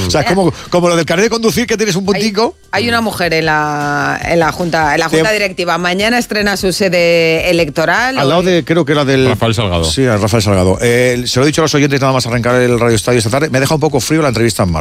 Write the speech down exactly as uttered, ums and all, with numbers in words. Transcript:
O sea, es como, como lo del carnet de conducir, que tienes un puntico. Hay, hay una mujer en la, en la junta, en la junta Te... directiva. Mañana estrena su sede electoral. Al lado de, creo que era del... Rafael Salgado. Sí, Rafael Salgado. Eh, se lo he dicho a los oyentes nada más arrancar el Radio Estadio esta tarde. Me deja un poco frío la entrevista en Mar.